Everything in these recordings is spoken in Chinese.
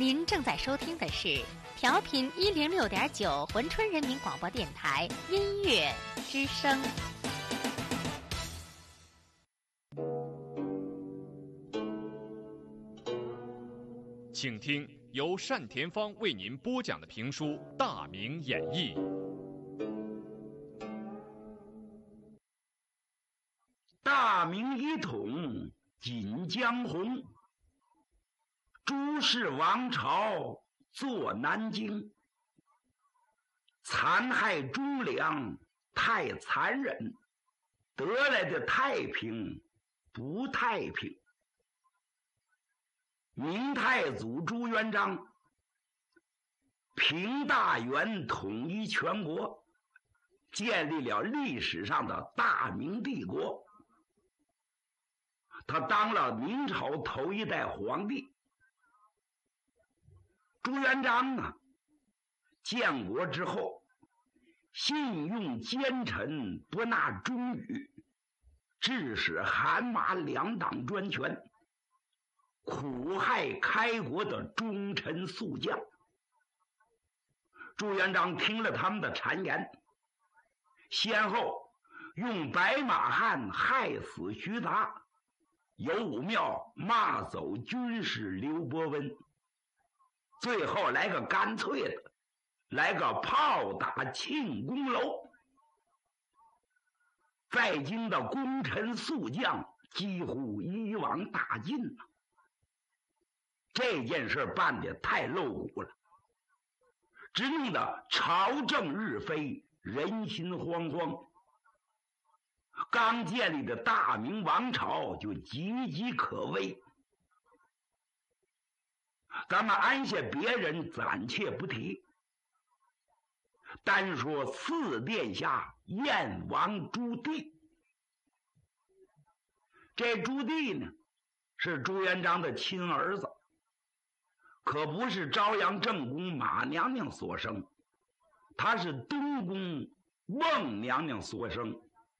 您正在收听的是调频106.9珲春人民广播电台音乐之声。 请听由单田芳为您播讲的评书《大明演义》。 大明一统锦江红，朱氏王朝坐南京，残害忠良太残忍，得来的太平不太平。明太祖朱元璋平大元，统一全国，建立了历史上的大明帝国。他当了明朝头一代皇帝。朱元璋啊，建国之后，信用奸臣，不纳忠语，致使韩麻两党专权，苦害开国的忠臣宿将。朱元璋听了他们的谗言，先后用白马汉害死徐达，有武庙骂走军师刘伯温，最后来个干脆的，来个炮打庆功楼。在京的功臣宿将几乎一网打尽了。这件事办得太露骨了，只弄得朝政日非，人心惶惶。刚建立的大明王朝就岌岌可危。咱们按下别人暂且不提，单说四殿下燕王朱棣。这朱棣呢，是朱元璋的亲儿子，可不是朝阳正宫马娘娘所生，他是东宫孟娘娘所生。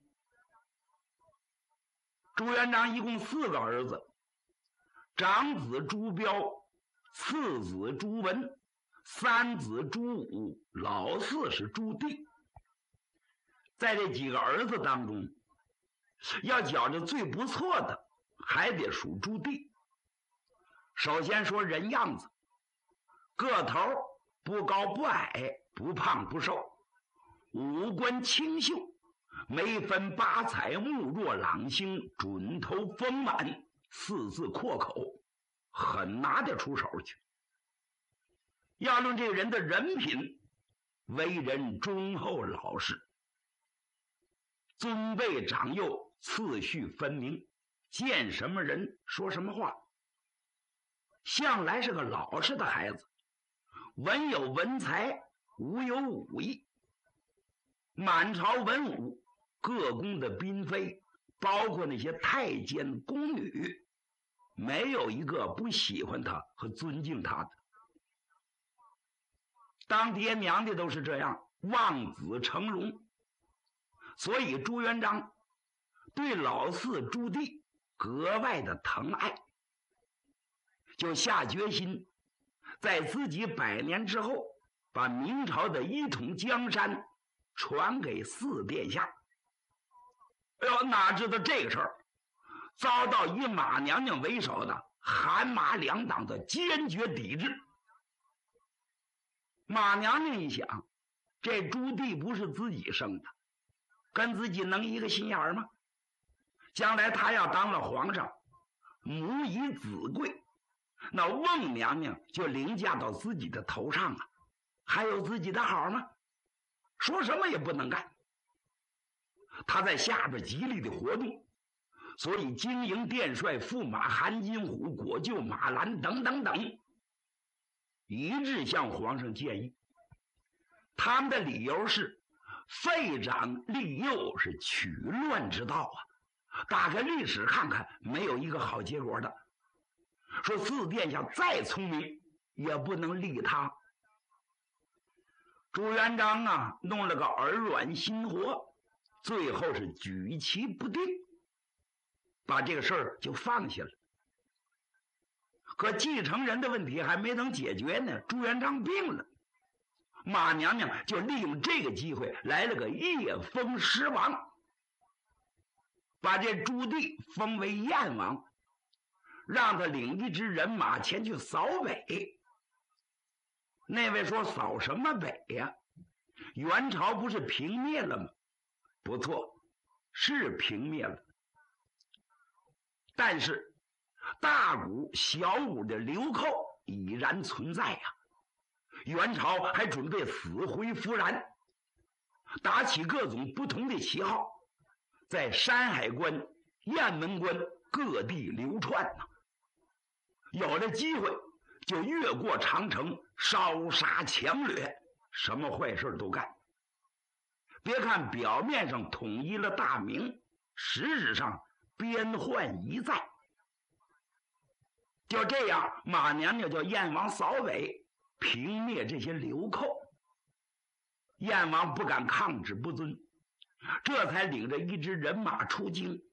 朱元璋一共4个儿子，长子朱标，次子朱文，三子朱武，老四是朱棣。在这几个儿子当中，要觉着最不错的还得数朱棣。首先说人样子，个头不高不矮，不胖不瘦，五官清秀，眉分八彩，目若朗星，准头丰满，四字阔口，很拿得出手去。要论这个人的人品，为人忠厚老实，尊卑长幼次序分明，见什么人说什么话，向来是个老实的孩子，文有文才，武有武艺。满朝文武各宫的嫔妃，包括那些太监宫女，没有一个不喜欢他和尊敬他的。当爹娘的都是这样，望子成龙。所以朱元璋对老四朱棣格外的疼爱，就下决心在自己100年之后，把明朝的一统江山传给四殿下。哎呦，哪知道这个事儿遭到以马娘娘为首的韩麻两党的坚决抵制。马娘娘一想，这朱棣不是自己生的，跟自己能一个心眼吗？将来他要当了皇上，母以子贵，那孟娘娘就凌驾到自己的头上啊，还有自己的好吗？说什么也不能干。他在下边极力的活动，所以经营殿帅、驸马韩金虎、国舅马兰等等等，一致向皇上建议。他们的理由是废长立幼是取乱之道啊，打开历史看看，没有一个好结果的。说四殿下再聪明也不能立他。朱元璋啊，弄了个耳软心活，最后是举棋不定，把这个事儿就放下了。 可继承人的问题还没能解决呢，朱元璋病了，马娘娘就利用这个机会来了个夜封狮王，把这朱棣封为燕王，让他领一支人马前去扫北。那位说扫什么北呀？元朝不是平灭了吗？不错，是平灭了，但是大股小股的流寇已然存在呀。元朝还准备死灰复燃，打起各种不同的旗号，在山海关、雁门关各地流窜呢。有了机会就越过长城，烧杀抢掠，什么坏事都干。别看表面上统一了大明，实质上边患一再。就这样，马娘娘叫燕王扫北，平灭这些流寇。燕王不敢抗旨不遵，这才领着一支人马出京。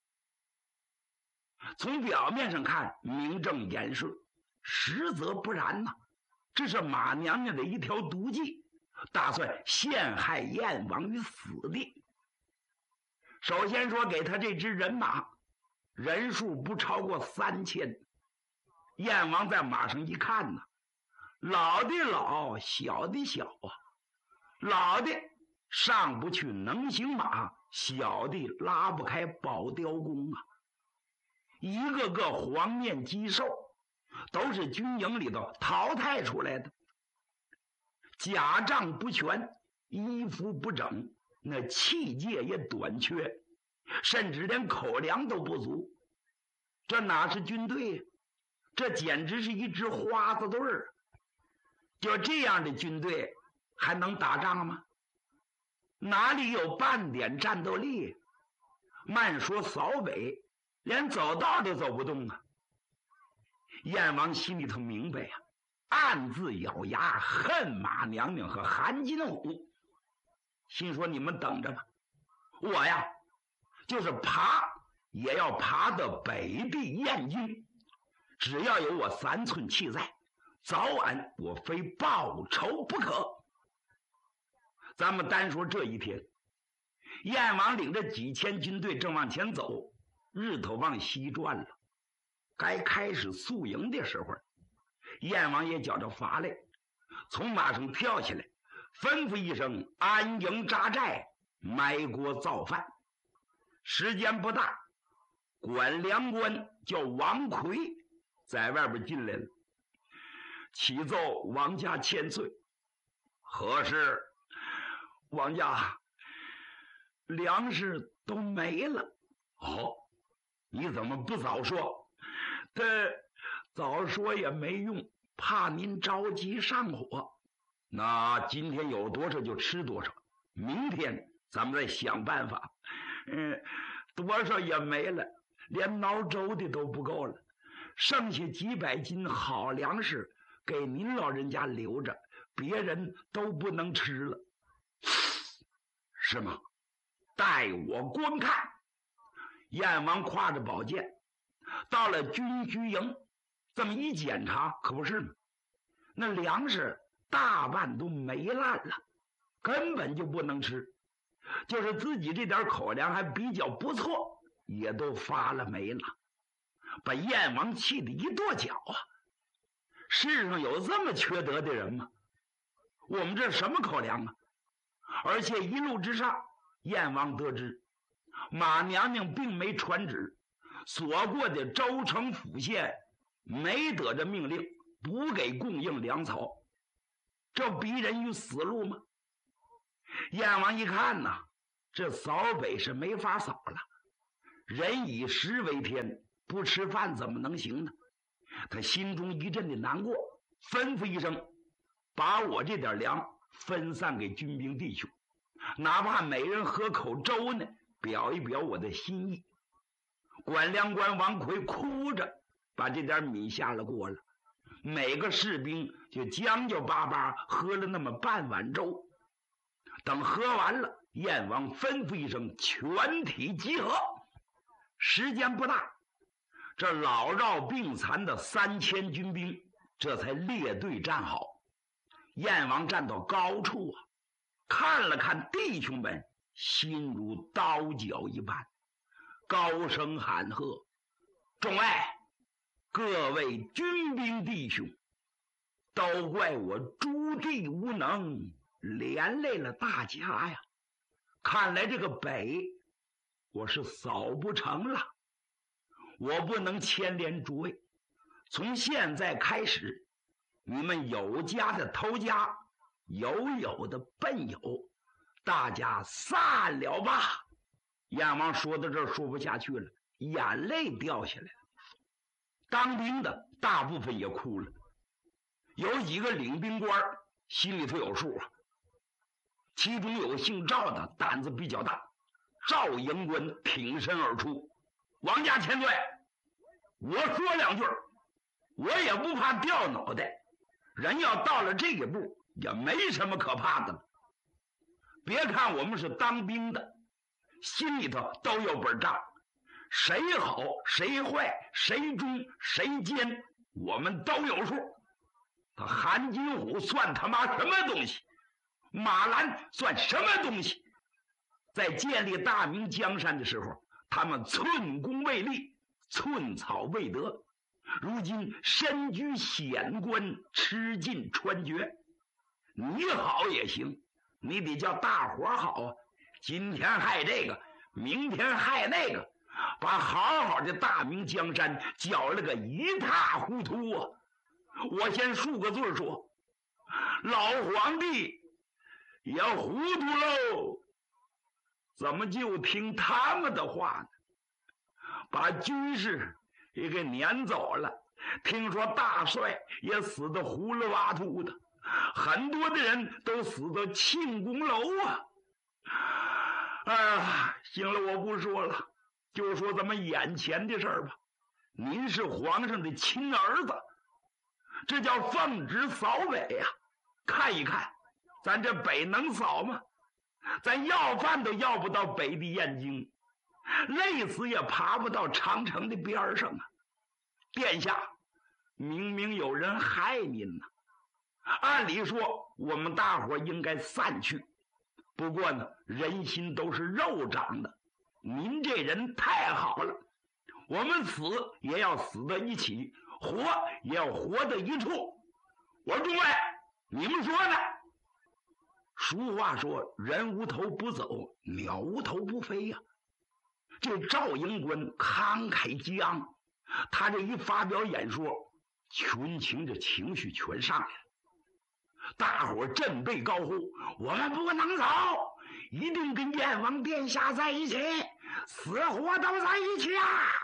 从表面上看名正言顺，实则不然呐，这是马娘娘的一条毒计，打算陷害燕王于死地。首先说给他这支人马，人数不超过3000。燕王在马上一看呢，老的老，小的小啊，老的上不去能行马，小的拉不开宝雕弓啊。一个个黄面肌瘦，都是军营里头淘汰出来的，甲仗不全，衣服不整，那器械也短缺，甚至连口粮都不足。这哪是军队呀？这简直是一支花子队儿。就这样的军队还能打仗吗？哪里有半点战斗力？慢说扫北，连走道都走不动啊！燕王心里头明白呀，暗自咬牙恨马娘娘和韩金虎，心说你们等着吧，我呀就是爬也要爬到北地燕京，只要有我3寸气在，早晚我非报仇不可。咱们单说这一天，燕王领着几千军队正往前走，日头往西转了，该开始宿营的时候，燕王也觉着乏累，从马上跳下来，吩咐一声安营扎寨，埋锅造饭。时间不大，管粮官叫王奎在外边进来了，启奏王家千岁。何事？王家，粮食都没了。哦，你怎么不早说？早说也没用，怕您着急上火。那今天有多少就吃多少，明天咱们再想办法。多少也没了，连熬粥的都不够了，剩下几百斤好粮食给您老人家留着，别人都不能吃了。是吗？待我观看。燕王挎着宝剑到了军需营，这么一检查，可不是吗？那粮食大半都霉烂了，根本就不能吃，就是自己这点口粮还比较不错，也都发了霉了，把燕王气得一跺脚啊！世上有这么缺德的人吗？我们这什么口粮啊？而且一路之上，燕王得知马娘娘并没传旨，所过的州城府县没得着命令，不给供应粮草，这逼人于死路吗？燕王一看呐，这扫北是没法扫了，人以食为天，不吃饭怎么能行呢？他心中一阵的难过，吩咐一声，把我这点粮分散给军兵弟兄，哪怕每人喝口粥呢，表一表我的心意。管粮官王奎哭着把这点米下了锅了，每个士兵就将就巴巴喝了那么半碗粥。等喝完了，燕王吩咐一声，全体集合。时间不大， 这老弱病残的3000军兵这才列队站好。燕王站到高处啊，看了看弟兄们，心如刀绞一般，高声喊喝：“众位，各位军兵弟兄，都怪我朱棣无能，连累了大家呀！看来这个北我是扫不成了，我不能牵连诸位。从现在开始，你们有家的投家，有的奔有，大家散了吧。”燕王说到这儿说不下去了，眼泪掉下来了。当兵的大部分也哭了，有几个领兵官心里头有数啊。其中有个姓赵的胆子比较大，赵营官挺身而出：“王家千岁，我说2句，我也不怕掉脑袋。人要到了这一步，也没什么可怕的了。别看我们是当兵的，心里头都有本账，谁好谁坏，谁忠谁奸，我们都有数。他韩金虎算他妈什么东西？马兰算什么东西？在建立大明江山的时候，他们寸功未立，寸草未得。如今身居显官，吃尽穿绝。你好也行，你得叫大伙好啊！今天害这个，明天害那个，把好好的大明江山搅了个一塌糊涂啊！我先数个字说，老皇帝也糊涂喽。怎么就听他们的话呢？把军士也给撵走了，听说大帅也死得糊里瓦涂的，很多的人都死到庆功楼啊！行了，我不说了，就说咱们眼前的事儿吧。您是皇上的亲儿子，这叫奉旨扫北呀！看一看，咱这北能扫吗？咱要饭都要不到北的燕京，累死也爬不到长城的边上啊！殿下，明明有人害您呢。按理说，我们大伙应该散去。不过呢，人心都是肉长的，您这人太好了，我们死也要死在一起，活也要活在一处。我说诸位，你们说呢？俗话说，人无头不走，鸟无头不飞呀。这赵营官慷慨激昂，他这一发表演说，群情这情绪全上来了。大伙振臂高呼：“我们不能走，一定跟燕王殿下在一起，死活都在一起啊！”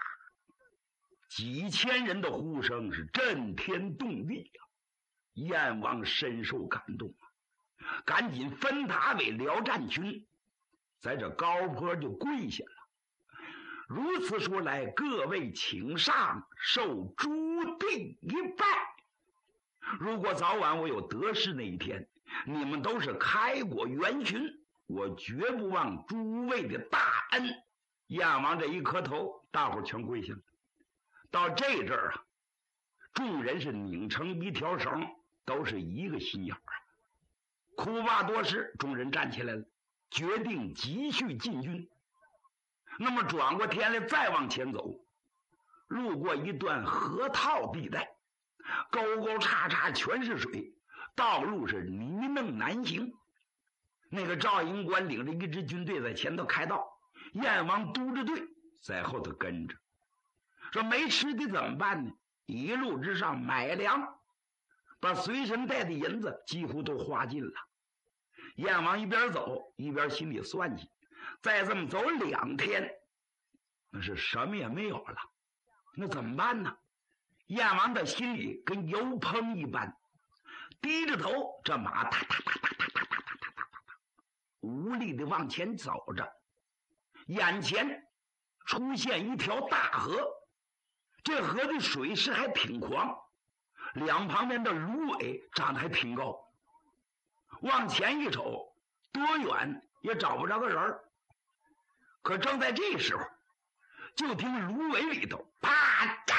几千人的呼声是震天动地呀。燕王深受感动啊，赶紧分塔为辽战军，在这高坡就跪下了。如此说来，各位请上，受朱棣一拜。如果早晚我有得势那一天，你们都是开国元勋，我绝不忘诸位的大恩。燕王这一磕头，大伙全跪下了。到这阵儿啊，众人是拧成一条绳，都是一个心眼儿啊。哭罢多时，众人站起来了，决定继续进军。那么转过天来再往前走，路过一段河套地带，沟沟叉叉全是水，道路是泥泞难行。那个赵营官领着一支军队在前头开道，燕王督着队在后头跟着。说没吃的怎么办呢？一路之上买粮，把随身带的银子几乎都花尽了。燕王一边走一边心里算计，再这么走2天，那是什么也没有了。那怎么办呢？燕王的心里跟油烹一般，低着头，这马哒哒哒哒哒哒哒哒哒哒，无力的往前走着。眼前出现一条大河，这河的水势还挺狂，两旁边的芦苇长得还挺高。往前一瞅，多远也找不着个人儿。可正在这时候，就听芦苇里头啪嚓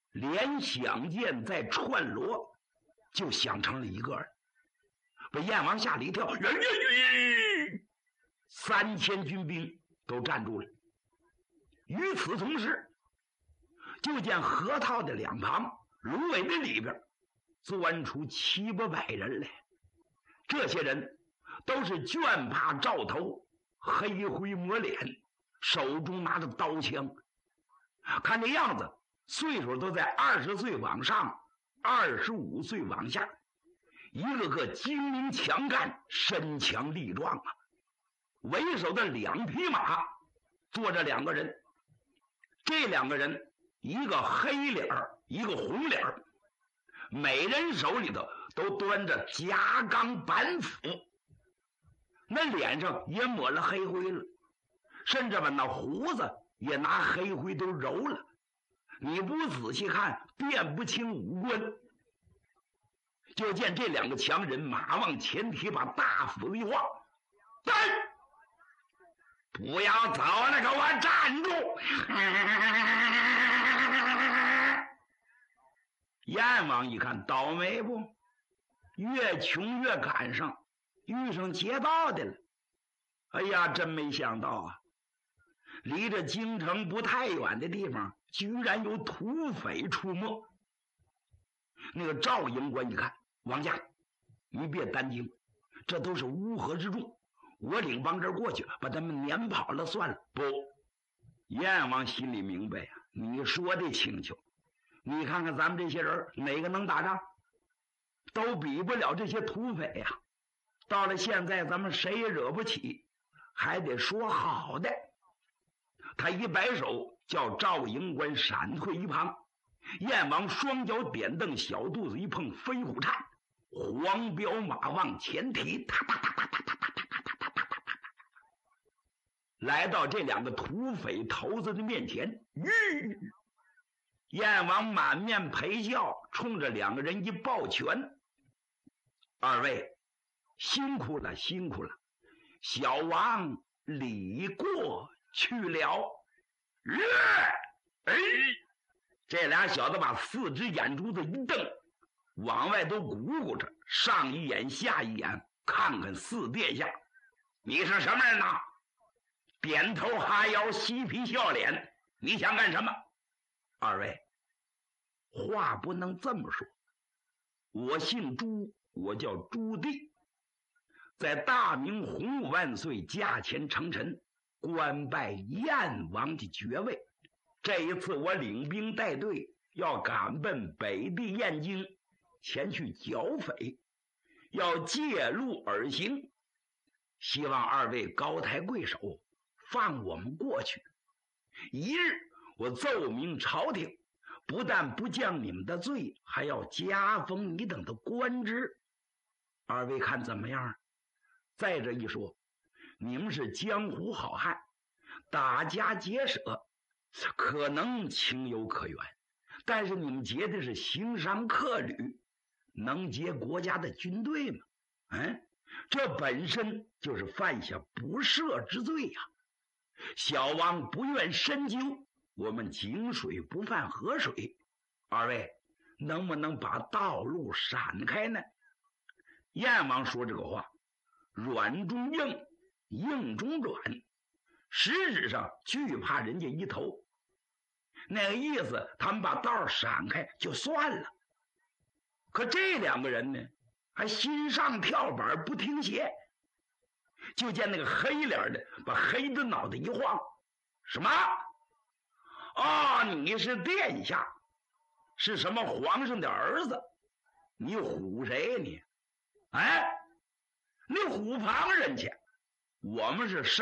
连响箭再串锣，就响成了一个人，把燕王吓了一跳。3000军兵都站住了。与此同时，就见河套的两旁，芦苇的里边，钻出700、800人来。这些人都是绢帕罩头，黑灰抹脸，手中拿着刀枪，看这样子岁数都在20岁往上，25岁往下，一个个精明强干，身强力壮啊。为首的2匹马坐着2个人，这2个人一个黑脸一个红脸，每人手里头都端着夹钢板斧，那脸上也抹了黑灰了，甚至把那胡子也拿黑灰都揉了，你不仔细看辨不清五官。就见这2个强人马往前提，把大斧一晃，站！不要走了，给我站住！燕王一看，倒霉不？越穷越赶上，遇上劫道的了。哎呀，真没想到啊！离这京城不太远的地方，居然有土匪出没。那个赵营官一看，王家，你别担惊，这都是乌合之众，我领帮这过去，把他们撵跑了算了。不，燕王心里明白呀，你说的轻巧，你看看咱们这些人哪个能打仗，都比不了这些土匪呀。到了现在，咱们谁也惹不起，还得说好的。他一摆手，叫赵营官闪退一旁。燕王双脚点蹬，小肚子一碰飞虎颤，黄骠马往前提，哒哒哒哒哒哒哒哒哒哒哒哒，来到这2个土匪头子的面前。燕王满面陪笑，冲着2个人一抱拳：“二位辛苦了，辛苦了，小王礼过去了。”这俩小子把4只眼珠子一瞪，往外都鼓鼓着，上一眼下一眼，看看4殿下，你是什么人呐？点头哈腰，嬉皮笑脸，你想干什么？二位，话不能这么说，我姓朱，我叫朱棣，在大明洪武万岁驾前成臣，官拜燕王的爵位。这一次我领兵带队，要赶奔北地燕京，前去剿匪，要借路而行，希望二位高抬贵手，放我们过去。一日我奏明朝廷，不但不降你们的罪，还要加封你等的官职。二位看怎么样？再者一说，你们是江湖好汉，打家劫舍，可能情有可原，但是你们劫的是行商客旅，能劫国家的军队吗？这本身就是犯下不赦之罪呀！小王不愿深究，我们井水不犯河水，二位能不能把道路闪开呢？燕王说这个话，软中硬，硬中软，实质上惧怕人家一头，那个意思，他们把道闪开就算了。可这2个人呢，还心上跳板不停歇。就见那个黑脸的把黑的脑袋一晃，什么？哦，你是殿下，是什么皇上的儿子？你唬谁呀你？你唬旁人去？我们是